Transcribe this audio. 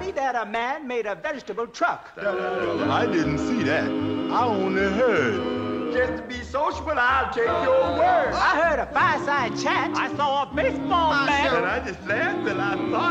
me that a man made a vegetable truck. I didn't see that. I only heard. Just to be sociable, I'll take your word. I heard a fireside chat. I saw a baseball bat. And I just laughed till I thought